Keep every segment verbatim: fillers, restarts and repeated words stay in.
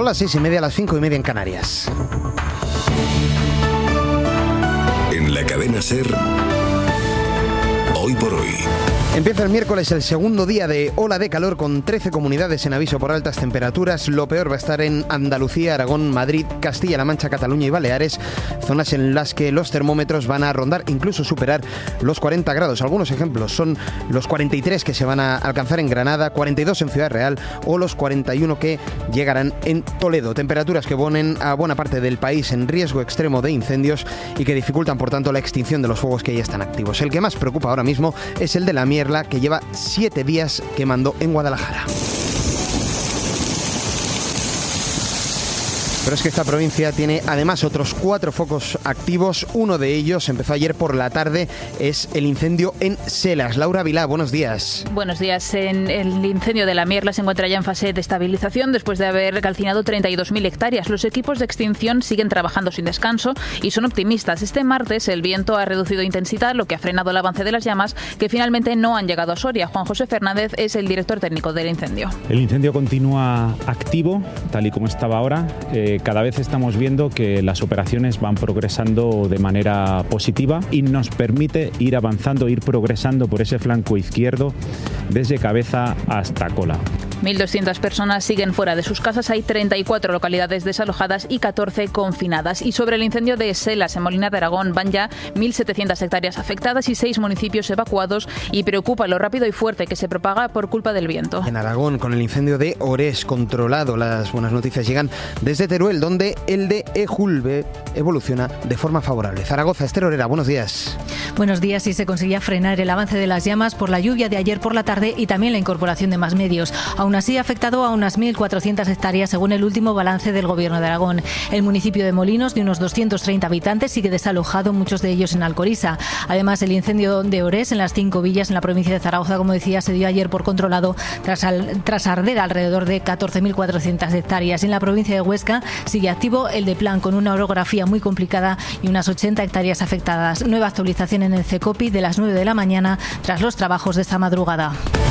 Son las seis y media, las cinco y media en Canarias. En la cadena SER, Hoy por Hoy. Empieza el miércoles el segundo día de ola de calor con trece comunidades en aviso por altas temperaturas. Lo peor va a estar en Andalucía, Aragón, Madrid, Castilla-La Mancha, Cataluña y Baleares, zonas en las que los termómetros van a rondar, incluso superar los cuarenta grados. Algunos ejemplos son los cuarenta y tres que se van a alcanzar en Granada, cuarenta y dos en Ciudad Real o los cuarenta y uno que llegarán en Toledo. Temperaturas que ponen a buena parte del país en riesgo extremo de incendios y que dificultan, por tanto, la extinción de los fuegos que ya están activos. El que más preocupa ahora mismo es el de la Mierla, que lleva siete días quemando en Guadalajara. Pero es que esta provincia tiene además otros cuatro focos activos. Uno de ellos empezó ayer por la tarde, es el incendio en Selas. Laura Vilá, buenos días. Buenos días. En el incendio de la Mierla se encuentra ya en fase de estabilización después de haber calcinado treinta y dos mil hectáreas. Los equipos de extinción siguen trabajando sin descanso y son optimistas. Este martes el viento ha reducido intensidad, lo que ha frenado el avance de las llamas, que finalmente no han llegado a Soria. Juan José Fernández es el director técnico del incendio. El incendio continúa activo, tal y como estaba ahora. Eh, Cada vez estamos viendo que las operaciones van progresando de manera positiva y nos permite ir avanzando, ir progresando por ese flanco izquierdo desde cabeza hasta cola. mil doscientas personas siguen fuera de sus casas, hay treinta y cuatro localidades desalojadas y catorce confinadas. Y sobre el incendio de Selas, en Molina de Aragón, van ya mil setecientas hectáreas afectadas y seis municipios evacuados, y preocupa lo rápido y fuerte que se propaga por culpa del viento. En Aragón, con el incendio de Orés controlado, las buenas noticias llegan desde Teruel, donde el de Ejulbe evoluciona de forma favorable. Zaragoza, Esther Orera, buenos días. Buenos días. Y se conseguía frenar el avance de las llamas por la lluvia de ayer por la tarde y también la incorporación de más medios. Aún así, ha afectado a unas mil cuatrocientas hectáreas según el último balance del Gobierno de Aragón. El municipio de Molinos, de unos doscientos treinta habitantes, sigue desalojado, muchos de ellos en Alcoriza. Además, el incendio de Orés en las cinco villas en la provincia de Zaragoza, como decía, se dio ayer por controlado tras, al, tras arder alrededor de catorce mil cuatrocientas hectáreas. En la provincia de Huesca sigue activo el de Plan, con una orografía muy complicada y unas ochenta hectáreas afectadas. Nueva actualización en el CECOPI de las nueve de la mañana tras los trabajos de esta madrugada.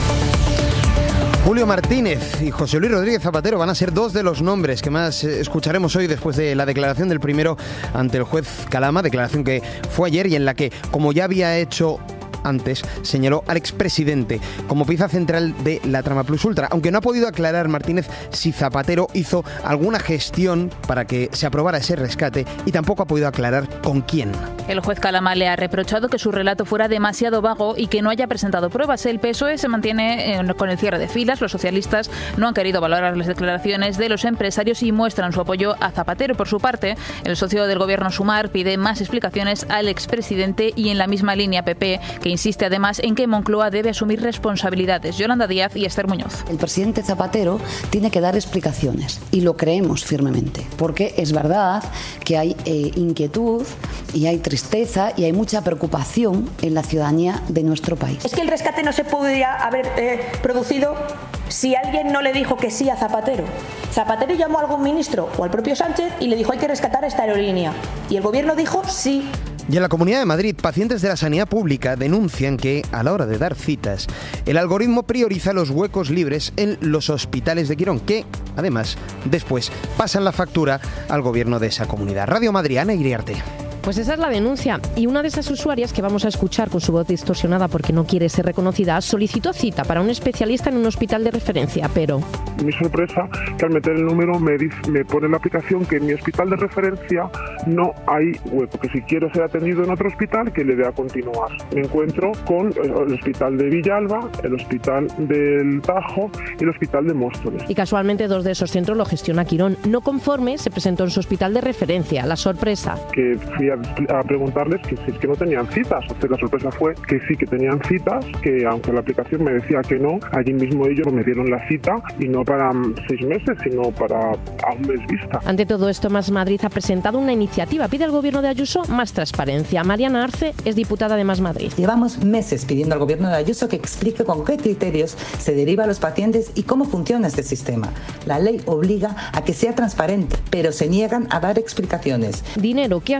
Julio Martínez y José Luis Rodríguez Zapatero van a ser dos de los nombres que más escucharemos hoy después de la declaración del primero ante el juez Calama, declaración que fue ayer y en la que, como ya había hecho antes, señaló al expresidente como pieza central de la trama Plus Ultra, aunque no ha podido aclarar Martínez si Zapatero hizo alguna gestión para que se aprobara ese rescate y tampoco ha podido aclarar con quién. El juez Calama le ha reprochado que su relato fuera demasiado vago y que no haya presentado pruebas. El P S O E se mantiene eh, con el cierre de filas. Los socialistas no han querido valorar las declaraciones de los empresarios y muestran su apoyo a Zapatero. Por su parte, el socio del gobierno Sumar pide más explicaciones al expresidente y en la misma línea P P, que insiste además en que Moncloa debe asumir responsabilidades. Yolanda Díaz y Esther Muñoz. El presidente Zapatero tiene que dar explicaciones y lo creemos firmemente, porque es verdad que hay eh, inquietud y hay tristeza y hay mucha preocupación en la ciudadanía de nuestro país. Es que el rescate no se podría haber eh, producido si alguien no le dijo que sí a Zapatero. Zapatero llamó a algún ministro o al propio Sánchez y le dijo hay que rescatar esta aerolínea. Y el gobierno dijo sí. Y en la Comunidad de Madrid, pacientes de la sanidad pública denuncian que, a la hora de dar citas, el algoritmo prioriza los huecos libres en los hospitales de Quirón, que, además, después pasan la factura al gobierno de esa comunidad. Radio Madrid, Ana Iriarte. Pues esa es la denuncia. Y una de esas usuarias, que vamos a escuchar con su voz distorsionada porque no quiere ser reconocida, solicitó cita para un especialista en un hospital de referencia, pero... Mi sorpresa, que al meter el número me, dice, me pone en la aplicación que en mi hospital de referencia no hay hueco, que si quiero ser atendido en otro hospital, que le dé a continuar. Me encuentro con el hospital de Villalba, el hospital del Tajo y el hospital de Móstoles. Y casualmente dos de esos centros lo gestiona Quirón. No conforme, se presentó en su hospital de referencia. La sorpresa... Que fui a, a preguntarles que si es que no tenían citas. O sea, la sorpresa fue que sí que tenían citas, que aunque la aplicación me decía que no, allí mismo ellos me dieron la cita y no para seis meses, sino para a un mes vista. Ante todo esto, Más Madrid ha presentado una iniciativa. Pide al gobierno de Ayuso más transparencia. Mariana Arce es diputada de Más Madrid. Llevamos meses pidiendo al gobierno de Ayuso que explique con qué criterios se deriva a los pacientes y cómo funciona este sistema. La ley obliga a que sea transparente, pero se niegan a dar explicaciones. Dinero que asegura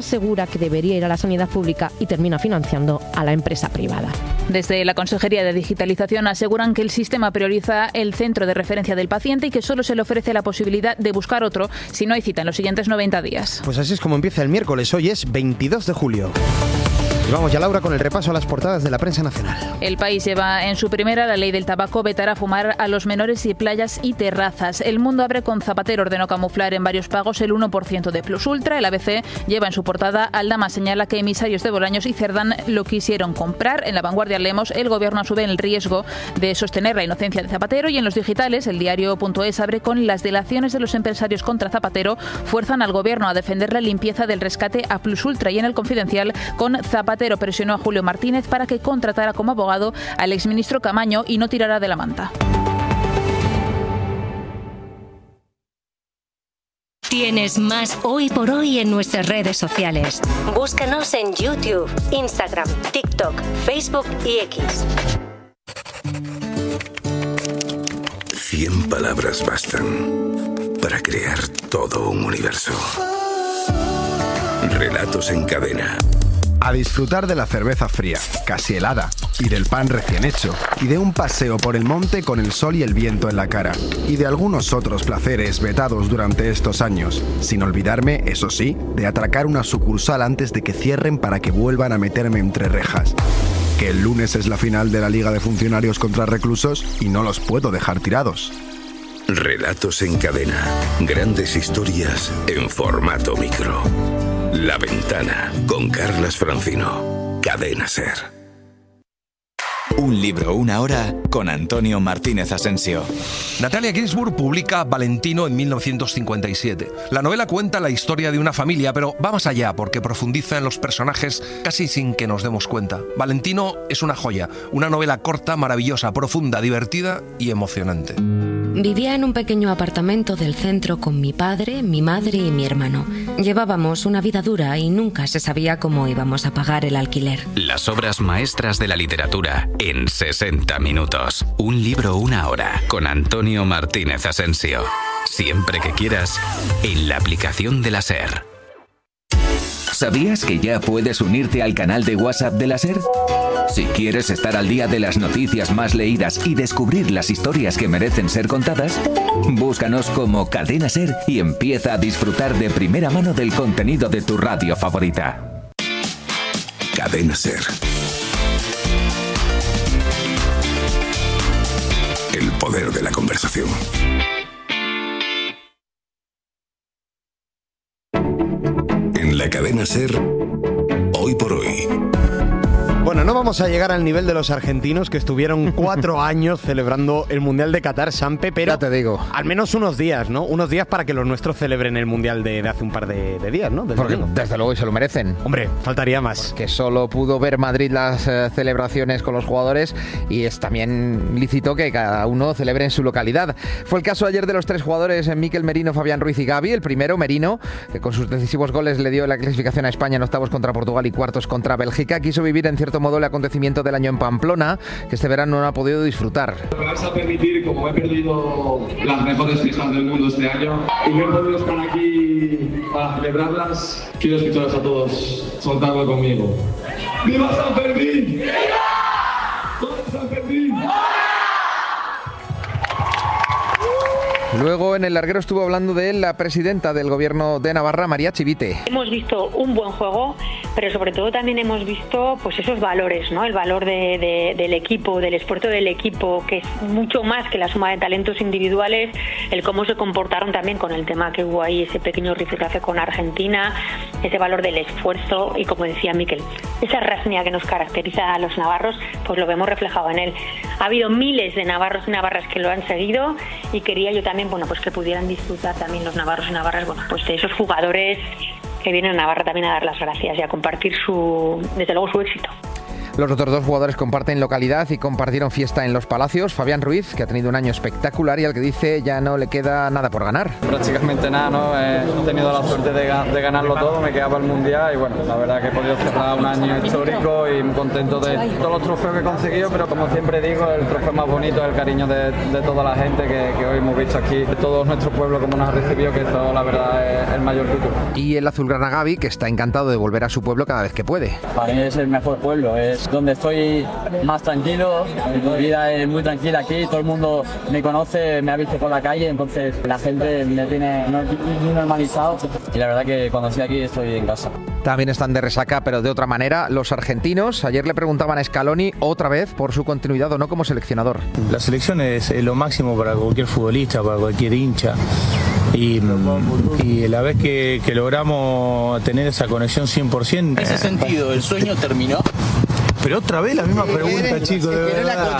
asegura que debería ir a la sanidad pública y termina financiando a la empresa privada. Desde la Consejería de Digitalización aseguran que el sistema prioriza el centro de referencia del paciente y que solo se le ofrece la posibilidad de buscar otro si no hay cita en los siguientes noventa días. Pues así es como empieza el miércoles. Hoy es veintidós de julio. Y vamos ya, Laura, con el repaso a las portadas de la prensa nacional. El País lleva en su primera: la ley del tabaco vetará fumar a los menores y playas y terrazas. El Mundo abre con: Zapatero ordenó camuflar en varios pagos el uno por ciento de Plus Ultra. El A B C lleva en su portada: Aldama señala que emisarios de Bolaños y Cerdán lo quisieron comprar. En La Vanguardia leemos: el gobierno asume el riesgo de sostener la inocencia de Zapatero. Y en los digitales, el diario.es abre con: las delaciones de los empresarios contra Zapatero fuerzan al gobierno a defender la limpieza del rescate a Plus Ultra. Y en El Confidencial, con: Zapatero presionó a Julio Martínez para que contratara como abogado al exministro Camaño y no tirara de la manta. Tienes más Hoy por Hoy en nuestras redes sociales. Búscanos en YouTube, Instagram, TikTok, Facebook y X. Cien palabras bastan para crear todo un universo. Relatos en cadena. A disfrutar de la cerveza fría, casi helada, y del pan recién hecho, y de un paseo por el monte con el sol y el viento en la cara, y de algunos otros placeres vetados durante estos años, sin olvidarme, eso sí, de atracar una sucursal antes de que cierren para que vuelvan a meterme entre rejas. Que el lunes es la final de la Liga de Funcionarios contra Reclusos y no los puedo dejar tirados. Relatos en cadena. Grandes historias en formato micro. La Ventana, con Carlas Francino. Cadena SER. Un libro, una hora, con Antonio Martínez Asensio. Natalia Ginzburg publica Valentino en mil novecientos cincuenta y siete. La novela cuenta la historia de una familia, pero va más allá porque profundiza en los personajes casi sin que nos demos cuenta. Valentino es una joya, una novela corta, maravillosa, profunda, divertida y emocionante. Vivía en un pequeño apartamento del centro con mi padre, mi madre y mi hermano. Llevábamos una vida dura y nunca se sabía cómo íbamos a pagar el alquiler. Las obras maestras de la literatura en sesenta minutos. Un libro, una hora, con Antonio Martínez Asensio. Siempre que quieras, en la aplicación de la SER. ¿Sabías que ya puedes unirte al canal de WhatsApp de la SER? Si quieres estar al día de las noticias más leídas y descubrir las historias que merecen ser contadas, búscanos como Cadena SER y empieza a disfrutar de primera mano del contenido de tu radio favorita. Cadena SER. El poder de la conversación. En la Cadena SER, Hoy por Hoy. Bueno, no vamos a llegar al nivel de los argentinos que estuvieron cuatro años celebrando el Mundial de Qatar, Sampe, pero ya te digo, al menos unos días, ¿no? Unos días para que los nuestros celebren el Mundial de, de hace un par de, de días, ¿no? Desde Porque luego. desde luego y se lo merecen. Hombre, faltaría más. Que solo pudo ver Madrid las eh, celebraciones con los jugadores y es también lícito que cada uno celebre en su localidad. Fue el caso ayer de los tres jugadores, Mikel Merino, Fabián Ruiz y Gavi. El primero, Merino, que con sus decisivos goles le dio la clasificación a España en octavos contra Portugal y cuartos contra Bélgica, quiso vivir en cierto modo el acontecimiento del año en Pamplona, que este verano no ha podido disfrutar. Me vas a permitir, como he perdido las mejores fijas del mundo este año y no he podido estar aquí para celebrarlas, quiero escucharos a todos soltarlo conmigo. ¡Viva San Fermín! ¡Viva! ¡Viva San Fermín! Luego en el larguero estuvo hablando de la presidenta del gobierno de Navarra, María Chivite. Hemos visto un buen juego, pero sobre todo también hemos visto pues esos valores, ¿no? El valor de, de, del equipo, del esfuerzo del equipo, que es mucho más que la suma de talentos individuales, el cómo se comportaron también con el tema que hubo ahí, ese pequeño rifirrafe con Argentina, ese valor del esfuerzo y, como decía Mikel, esa rasnia que nos caracteriza a los navarros, pues lo vemos reflejado en él. Ha habido miles de navarros y navarras que lo han seguido y quería yo también, bueno, pues que pudieran disfrutar también los navarros y navarras, bueno, pues de esos jugadores que vienen a Navarra también a dar las gracias y a compartir su, desde luego, su éxito. Los otros dos jugadores comparten localidad y compartieron fiesta en Los Palacios. Fabián Ruiz, que ha tenido un año espectacular y al que dice ya no le queda nada por ganar. Prácticamente nada, ¿no? Eh, he tenido la suerte de, de ganarlo todo, me quedaba el Mundial y bueno, la verdad que he podido cerrar un año histórico y muy contento de todos los trofeos que he conseguido, pero como siempre digo, el trofeo más bonito es el cariño de, de toda la gente que, que hoy hemos visto aquí, de todo nuestro pueblo como nos ha recibido, que eso la verdad es el mayor título. Y el azulgrana Gavi, que está encantado de volver a su pueblo cada vez que puede. Para mí es el mejor pueblo, es donde estoy más tranquilo, mi vida es muy tranquila aquí, todo el mundo me conoce, me ha visto por la calle, entonces la gente me tiene muy normalizado y la verdad que cuando estoy aquí estoy en casa. También están de resaca, pero de otra manera, los argentinos. Ayer le preguntaban a Scaloni otra vez por su continuidad o no como seleccionador. La selección es lo máximo para cualquier futbolista, para cualquier hincha. Y, y la vez que, que logramos tener esa conexión cien por ciento... En ese sentido, ¿el sueño terminó? Pero otra vez la misma pregunta, chicos, de verdad.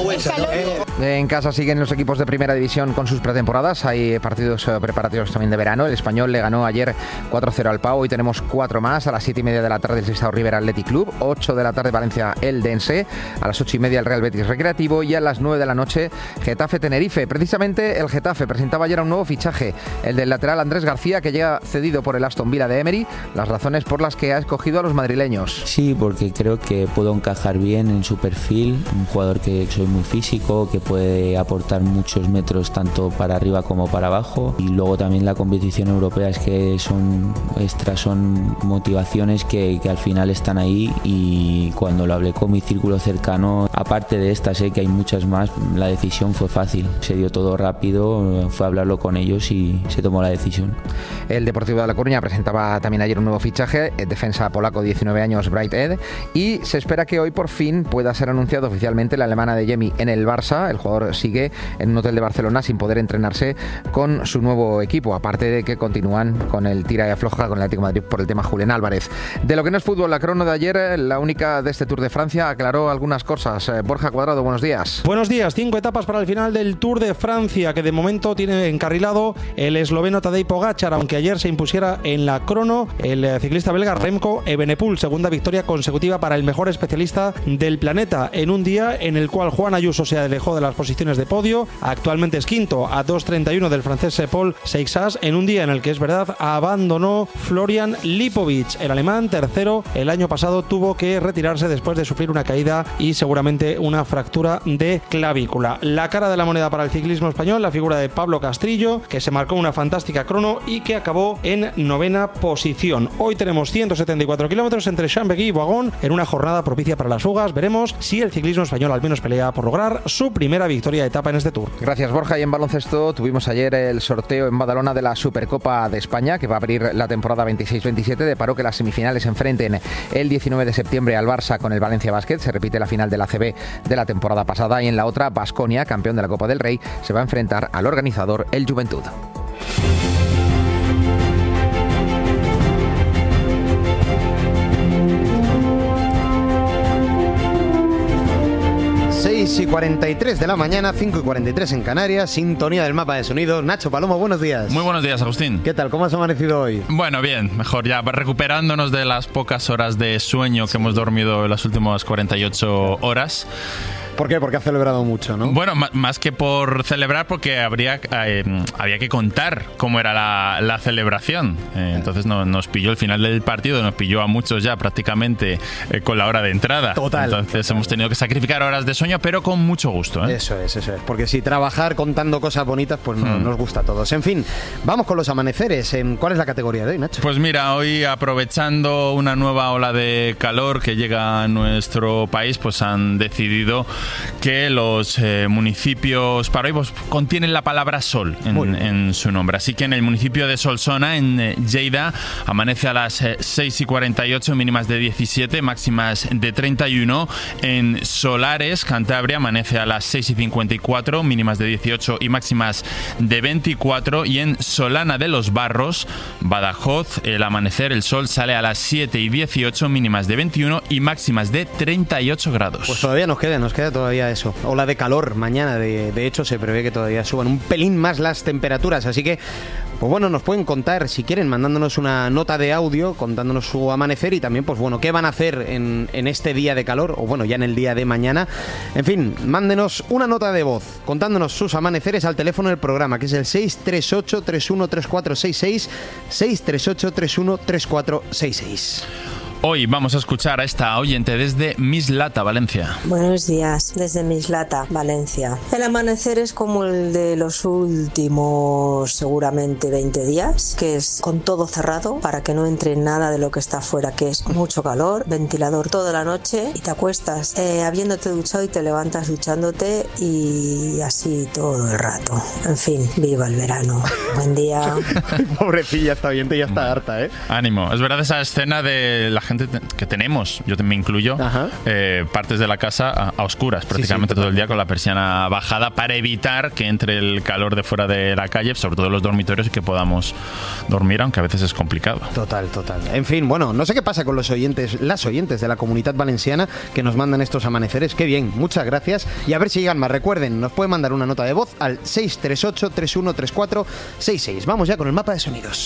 En casa siguen los equipos de primera división con sus pretemporadas. Hay partidos preparatorios también de verano. El Español le ganó ayer cuatro cero al Pau. Hoy tenemos cuatro más. A las siete y media de la tarde el Sestao River Athletic Club. ocho de la tarde Valencia Eldense. A las ocho y media el Real Betis Recreativo. Y a las nueve de la noche Getafe Tenerife. Precisamente el Getafe presentaba ayer un nuevo fichaje. El del lateral Andrés García, que llega cedido por el Aston Villa de Emery. Las razones por las que ha escogido a los madrileños. Sí, porque creo que puedo encajar bien en su perfil, un jugador que soy muy físico, que puede aportar muchos metros tanto para arriba como para abajo, y luego también la competición europea es que son extras, son motivaciones que, que al final están ahí, y cuando lo hablé con mi círculo cercano, aparte de esta sé que hay muchas más, la decisión fue fácil, se dio todo rápido, fue a hablarlo con ellos y se tomó la decisión. El Deportivo de La Coruña presentaba también ayer un nuevo fichaje, el defensa polaco diecinueve años Bright Ed, y se espera que hoy por fin pueda ser anunciado oficialmente la alemana de Jemi en el Barça. El jugador sigue en un hotel de Barcelona sin poder entrenarse con su nuevo equipo, aparte de que continúan con el tira y afloja con el Atlético de Madrid por el tema Julián Álvarez. De lo que no es fútbol, la crono de ayer, la única de este Tour de Francia, aclaró algunas cosas. Borja Cuadrado, buenos días. Buenos días, cinco etapas para el final del Tour de Francia, que de momento tiene encarrilado el esloveno Tadej Pogačar, aunque ayer se impusiera en la crono el ciclista belga Remco Evenepoel, segunda victoria consecutiva para el mejor especialista del planeta, en un día en el cual Juan Ayuso se alejó de las posiciones de podio. Actualmente es quinto a dos treinta y uno del francés Paul Seixas, en un día en el que es verdad abandonó Florian Lipovic, el alemán tercero. El año pasado tuvo que retirarse después de sufrir una caída y seguramente una fractura de clavícula. La cara de la moneda para el ciclismo español, la figura de Pablo Castrillo, que se marcó una fantástica crono y que acabó en novena posición. Hoy tenemos ciento setenta y cuatro kilómetros entre Chambéry y Boigón en una jornada propicia para las fugas. Veremos si el ciclismo español al menos pelea por lograr su primera victoria de etapa en este Tour. Gracias, Borja. Y en baloncesto tuvimos ayer el sorteo en Badalona de la Supercopa de España, que va a abrir la temporada veintiséis veintisiete. Deparó que las semifinales se enfrenten el diecinueve de septiembre al Barça con el Valencia Basket. Se repite la final de la A C B de la temporada pasada, y en la otra, Baskonia, campeón de la Copa del Rey, se va a enfrentar al organizador, el Juventud. seis y cuarenta y tres de la mañana, cinco y cuarenta y tres en Canarias, sintonía del mapa de sonido. Nacho Palomo, buenos días. Muy buenos días, Agustín. ¿Qué tal? ¿Cómo has amanecido hoy? Bueno, bien, mejor ya, recuperándonos de las pocas horas de sueño que hemos dormido en las últimas cuarenta y ocho horas. ¿Por qué? Porque has celebrado mucho, ¿no? Bueno, más que por celebrar, porque habría eh, había que contar cómo era la, la celebración. Eh, entonces no, nos pilló el final del partido, nos pilló a muchos ya prácticamente eh, con la hora de entrada. Total. Entonces total. hemos tenido que sacrificar horas de sueño, pero con mucho gusto, ¿eh? Eso es, eso es. Porque si trabajar contando cosas bonitas, pues no, hmm. nos gusta a todos. En fin, vamos con los amaneceres. ¿Cuál es la categoría de hoy, Nacho? Pues mira, hoy aprovechando una nueva ola de calor que llega a nuestro país, pues han decidido que los eh, municipios para hoy pues, contienen la palabra sol en, en su nombre. Así que en el municipio de Solsona, en eh, Lleida, amanece a las eh, seis y cuarenta y ocho, mínimas de diecisiete, máximas de treinta y uno. En Solares, Cantabria, amanece a las seis y cincuenta y cuatro, mínimas de dieciocho y máximas de veinticuatro. Y en Solana de los Barros, Badajoz, el amanecer, el sol sale a las siete y dieciocho, mínimas de veintiuno y máximas de treinta y ocho grados. Pues todavía nos queda, nos queda todavía eso. Ola de calor mañana, de, de hecho se prevé que todavía suban un pelín más las temperaturas, así que Pues bueno, nos pueden contar, si quieren, mandándonos una nota de audio, contándonos su amanecer y también, pues bueno, qué van a hacer en, en este día de calor, o bueno, ya en el día de mañana. En fin, mándenos una nota de voz, contándonos sus amaneceres al teléfono del programa, que es el seis tres ocho, tres uno tres cuatro seis seis, seis tres ocho, tres uno tres cuatro seis seis. Hoy vamos a escuchar a esta oyente desde Mislata, Valencia. Buenos días, desde Mislata, Valencia. El amanecer es como el de los últimos seguramente veinte días, que es con todo cerrado para que no entre nada de lo que está afuera, que es mucho calor, ventilador toda la noche y te acuestas eh, habiéndote duchado y te levantas duchándote y así todo el rato. En fin, viva el verano. Buen día. Pobrecilla, esta oyente ya está harta, ¿eh? Ánimo. Es verdad esa escena de la gente que tenemos, yo me incluyo, eh, partes de la casa a, a oscuras prácticamente sí, sí, todo el día con la persiana bajada para evitar que entre el calor de fuera de la calle, sobre todo en los dormitorios, y que podamos dormir, aunque a veces es complicado. Total, total. En fin, bueno, no sé qué pasa con los oyentes, las oyentes de la Comunitat Valenciana que nos mandan estos amaneceres. Qué bien, muchas gracias. Y a ver si llegan más. Recuerden, nos pueden mandar una nota de voz al seis tres ocho, tres uno tres cuatro seis seis. Vamos ya con el mapa de sonidos.